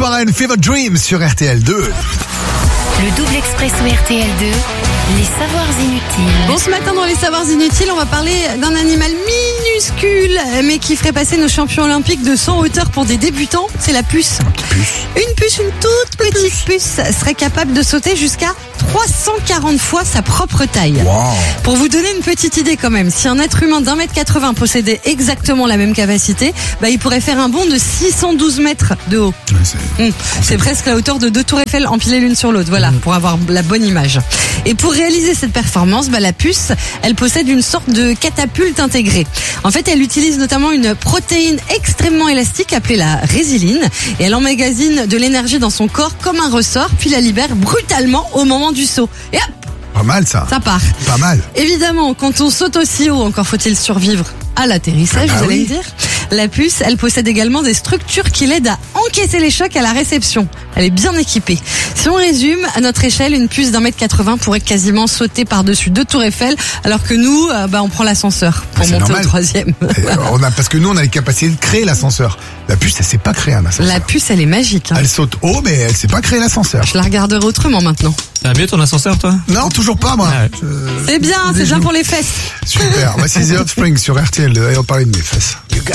Warren, Fever Dream sur RTL2. Le double expresso RTL2, les savoirs inutiles. Bon, ce matin dans les savoirs inutiles, on va parler d'un animal minuscule, mais qui ferait passer nos champions olympiques de 100 hauteur pour des débutants. C'est la puce. Une toute petite puce serait capable de sauter jusqu'à 340 fois sa propre taille. Wow. Pour vous donner une petite idée quand même, si un être humain d'1m80 possédait exactement la même capacité, il pourrait faire un bond de 612 mètres de haut. C'est presque la hauteur de 2 tours Eiffel empilées l'une sur l'autre, voilà, pour avoir la bonne image. Et pour réaliser cette performance, la puce, elle possède une sorte de catapulte intégrée. En fait, elle utilise notamment une protéine extrêmement élastique appelée la résiline, et elle emmagasine de l'énergie dans son corps comme un ressort, puis la libère brutalement au moment du saut. Et hop, Pas mal ça. ça part. Pas mal. Évidemment, quand on saute aussi haut, encore faut-il survivre à l'atterrissage, vous allez me dire. La puce, elle possède également des structures qui l'aident à encaisser les chocs à la réception. Elle est bien équipée. Si on résume, à notre échelle, une puce d'1m80 pourrait quasiment sauter par-dessus 2 tours Eiffel, alors que nous, on prend l'ascenseur pour C'est monter normal. au 3e. Parce que nous, on a les capacités de créer l'ascenseur. La puce, elle sait pas créer un ascenseur. La puce, elle est magique. Elle saute haut, mais elle sait pas créer l'ascenseur. Je la regarderai autrement maintenant. T'as mieux ton ascenseur, toi? Non, toujours pas, moi. Ah ouais. C'est bien Des pour genoux. les fesses. Super. Voici The Offspring sur RTL. On parlait de mes fesses.